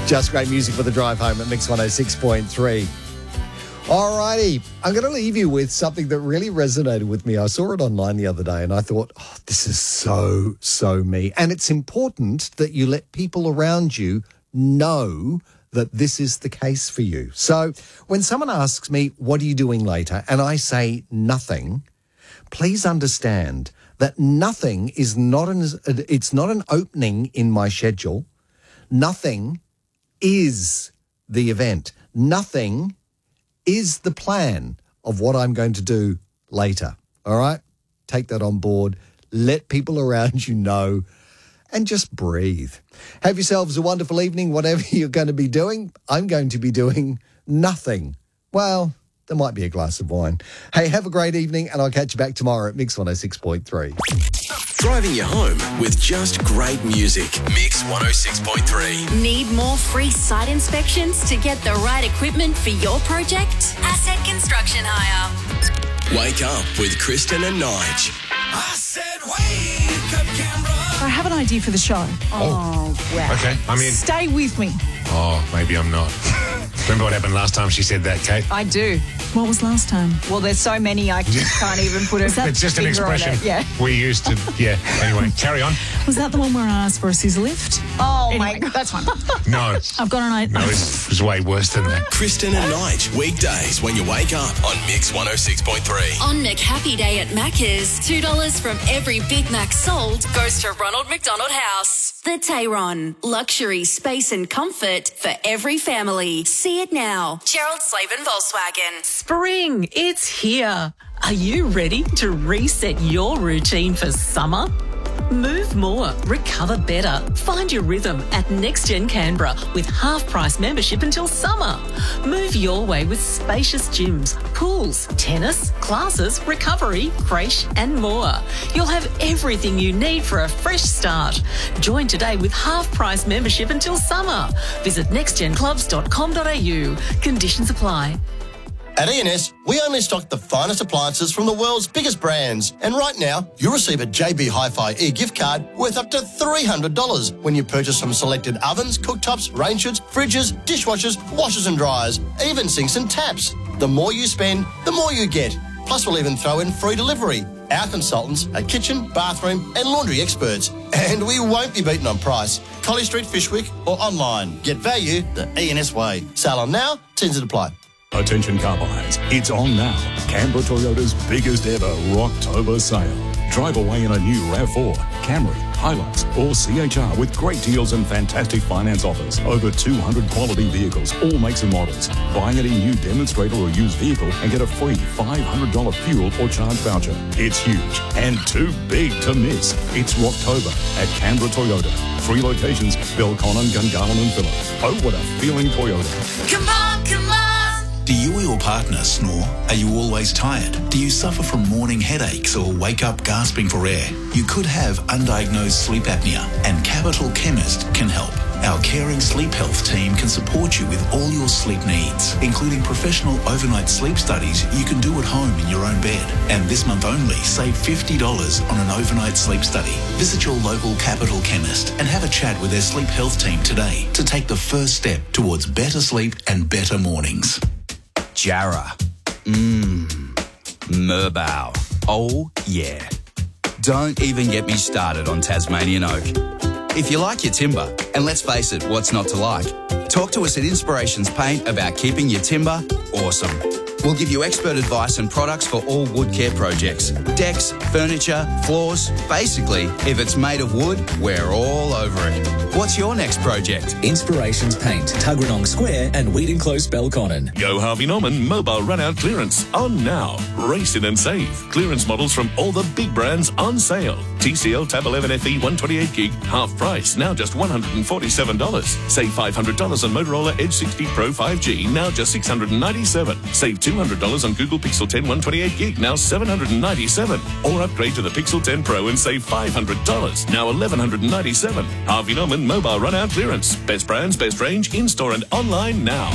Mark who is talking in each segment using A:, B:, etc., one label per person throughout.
A: Just great music for the drive home at Mix 106.3. All righty, I'm going to leave you with something that really resonated with me. I saw it online the other day and I thought, oh, this is so me. And it's important that you let people around you know that this is the case for you. So when someone asks me, what are you doing later? And I say nothing, please understand that nothing is not an opening in my schedule. Nothing is the event. Nothing is the plan of what I'm going to do later. All right? Take that on board. Let people around you know and just breathe. Have yourselves a wonderful evening, whatever you're going to be doing. I'm going to be doing nothing. Well, there might be a glass of wine. Hey, have a great evening and I'll catch you back tomorrow at Mix 106.3.
B: Driving you home with just great music. Mix 106.3.
C: Need more free site inspections to get the right equipment for your project? Asset Construction Hire.
B: Wake up with Kristen and Nige.
D: I said wake up, Canberra.
E: I have an idea for the show.
F: Oh, wow.
G: Okay, I'm in.
E: Stay with me.
G: Oh, maybe I'm not. Remember what happened last time she said that, Kate?
F: I do.
E: What was last time?
F: Well, there's so many I can't even put a
G: It's just an
F: finger on
G: expression
F: it. Yeah.
G: we used to, yeah. Anyway, carry on.
E: Was that the one where I asked for a scissor lift?
F: Oh,
E: Anyway,
F: my God.
E: that's fine.
G: No.
E: I've got an idea.
G: No, it was way worse than that.
B: Kristen and Nige, weekdays when you wake up on Mix 106.3.
C: On McHappy Day at Macca's, $2 from every Big Mac sold goes to Ronald McDonald House. The Tayron. Luxury, space and comfort for every family. See it now. Gerald Slavin Volkswagen.
H: Spring, it's here. Are you ready to reset your routine for summer? Move more, recover better. Find your rhythm at NextGen Canberra with half-price membership until summer. Move your way with spacious gyms, pools, tennis, classes, recovery, creche and more. You'll have everything you need for a fresh start. Join today with half-price membership until summer. Visit nextgenclubs.com.au. Conditions apply.
I: At E&S, we only stock the finest appliances from the world's biggest brands. And right now, you'll receive a JB Hi-Fi e-gift card worth up to $300 when you purchase some selected ovens, cooktops, range hoods, fridges, dishwashers, washers and dryers, even sinks and taps. The more you spend, the more you get. Plus, we'll even throw in free delivery. Our consultants are kitchen, bathroom and laundry experts. And we won't be beaten on price. Collie Street, Fishwick or online. Get value the E&S way. Sale on now, tends to apply.
J: Attention car buyers, it's on now. Canberra Toyota's biggest ever Rocktober sale. Drive away in a new RAV4, Camry, Hilux or CHR with great deals and fantastic finance offers. Over 200 quality vehicles, all makes and models. Buy any new demonstrator or used vehicle and get a free $500 fuel or charge voucher. It's huge and too big to miss. It's Rocktober at Canberra Toyota. 3 locations, Belconnen, Gungahlin and Phillip. Oh, what a feeling Toyota.
C: Come on, come on.
D: Do you or your partner snore? Are you always tired? Do you suffer from morning headaches or wake up gasping for air? You could have undiagnosed sleep apnea, and Capital Chemist can help. Our caring sleep health team can support you with all your sleep needs, including professional overnight sleep studies you can do at home in your own bed. And this month only, save $50 on an overnight sleep study. Visit your local Capital Chemist and have a chat with their sleep health team today to take the first step towards better sleep and better mornings.
K: Jarrah. Merbau. Oh, yeah. Don't even get me started on Tasmanian oak. If you like your timber, and let's face it, what's not to like? Talk to us at Inspirations Paint about keeping your timber awesome. We'll give you expert advice and products for all wood care projects. Decks, furniture, floors. Basically, if it's made of wood, we're all over it. What's your next project?
L: Inspirations Paint, Tuggeranong Square and Wheaton Close, Belconnen.
M: Go Harvey Norman mobile run-out clearance on now. Race in and save. Clearance models from all the big brands on sale. TCL Tab 11 FE 128 gig, half price, now just $147. Save $500 on Motorola Edge 60 Pro 5G, now just $697. Save $200 on Google Pixel 10 128 gig, now $797. Or upgrade to the Pixel 10 Pro and save $500, now $1,197. Harvey Norman mobile run-out clearance. Best brands, best range, in-store and online now.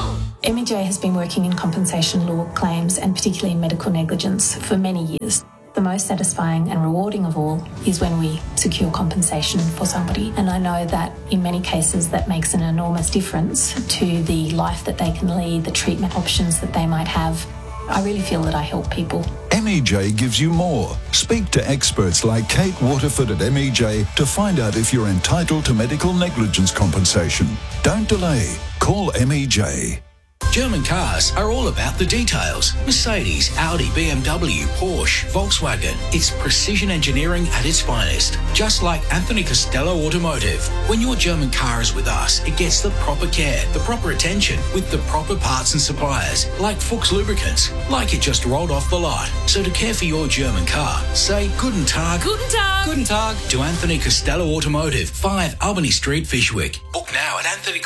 N: MJ has been working in compensation law claims and particularly medical negligence for many years. the most satisfying and rewarding of all is when we secure compensation for somebody. And I know that in many cases that makes an enormous difference to the life that they can lead, the treatment options that they might have. I really feel that I help people.
O: MEJ gives you more. Speak to experts like Kate Waterford at MEJ to find out if you're entitled to medical negligence compensation. Don't delay. Call MEJ.
P: German cars are all about the details. Mercedes, Audi, BMW, Porsche, Volkswagen. It's precision engineering at its finest. Just like Anthony Costello Automotive. When your German car is with us, it gets the proper care, the proper attention, with the proper parts and suppliers, like Fuchs Lubricants, like it just rolled off the lot. So to care for your German car, say Guten Tag.
H: Guten Tag.
P: Guten Tag to Anthony Costello Automotive, 5 Albany Street, Fishwick. Book now at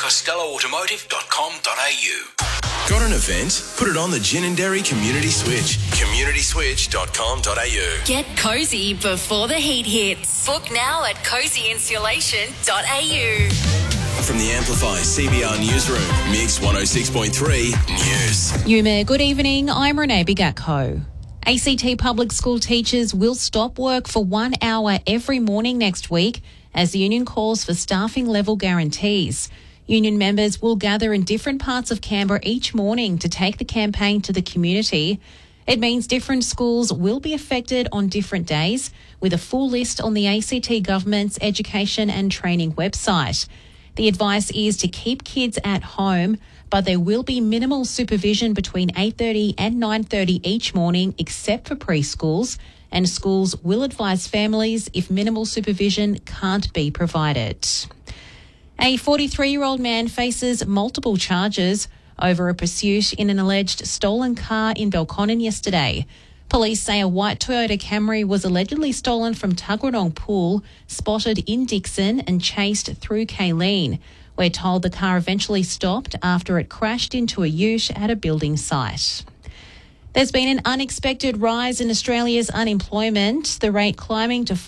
P: anthonycostelloautomotive.com.au.
B: Got an event? Put it on the Gin and Dairy Community Switch. communityswitch.com.au.
C: Get cozy before the heat hits. Book now at cozyinsulation.au.
B: From the Amplify CBR Newsroom, Mix 106.3 News.
Q: Yuma, good evening. I'm Renee Bigatko. ACT public school teachers will stop work for 1 hour every morning next week as the union calls for staffing level guarantees. Union members will gather in different parts of Canberra each morning to take the campaign to the community. It means different schools will be affected on different days, with a full list on the ACT government's education and training website. The advice is to keep kids at home, but there will be minimal supervision between 8:30 and 9:30 each morning, except for preschools, and schools will advise families if minimal supervision can't be provided. A 43-year-old man faces multiple charges over a pursuit in an alleged stolen car in Belconnen yesterday. Police say a white Toyota Camry was allegedly stolen from Tuggeranong Pool, spotted in Dixon and chased through Kayleen. We're told the car eventually stopped after it crashed into a ute at a building site. There's been an unexpected rise in Australia's unemployment, the rate climbing to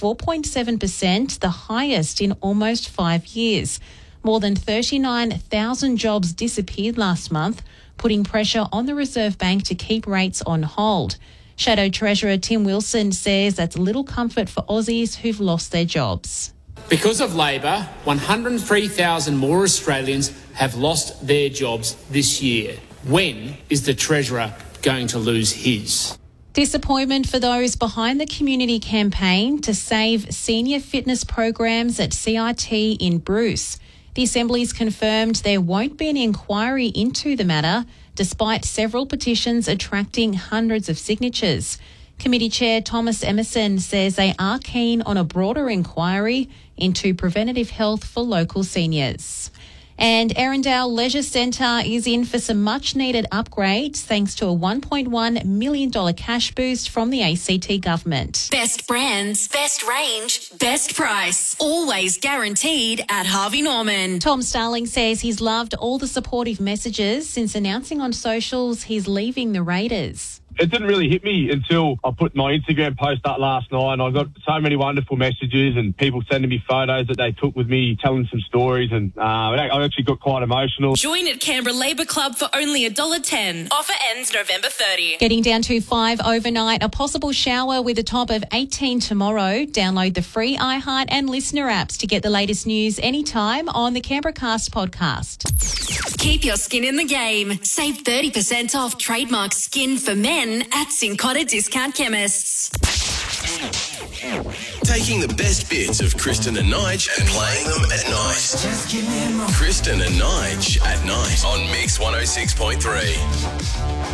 Q: 4.7%, the highest in almost 5 years. More than 39,000 jobs disappeared last month, putting pressure on the Reserve Bank to keep rates on hold. Shadow Treasurer Tim Wilson says that's little comfort for Aussies who've lost their jobs.
R: Because of Labor, 103,000 more Australians have lost their jobs this year. When is the Treasurer going to lose his?
Q: Disappointment for those behind the community campaign to save senior fitness programs at CIT in Bruce. The Assembly's confirmed there won't be an inquiry into the matter, despite several petitions attracting hundreds of signatures. Committee Chair Thomas Emerson says they are keen on a broader inquiry into preventative health for local seniors. And Erindale Leisure Centre is in for some much-needed upgrades thanks to a $1.1 million cash boost from the ACT government.
C: Best brands, best range, best price. Always guaranteed at Harvey Norman.
Q: Tom Starling says he's loved all the supportive messages since announcing on socials he's leaving the Raiders.
S: It didn't really hit me until I put my Instagram post up last night. I got so many wonderful messages and people sending me photos that they took with me, telling some stories, and I actually got quite emotional.
C: Join at Canberra Labour Club for only $1.10. Offer ends November 30.
Q: Getting down to 5 overnight, a possible shower with a top of 18 tomorrow. Download the free iHeart and Listener apps to get the latest news anytime on the Canberra Cast podcast.
C: Keep your skin in the game. Save 30% off trademark skin for men at Cincotta Discount Chemists.
B: Taking the best bits of Kristen and Nige and playing them at night. Kristen and Nige at night on Mix 106.3.